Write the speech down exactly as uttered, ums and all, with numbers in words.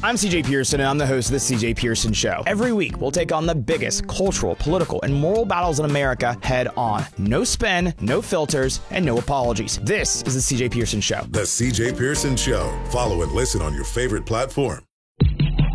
I'm C J Pearson, and I'm the host of The C J Pearson Show. Every week, we'll take on the biggest cultural, political, and moral battles in America head on. No spin, no filters, and no apologies. This is The C J Pearson Show. The C J Pearson Show. Follow and listen on your favorite platform.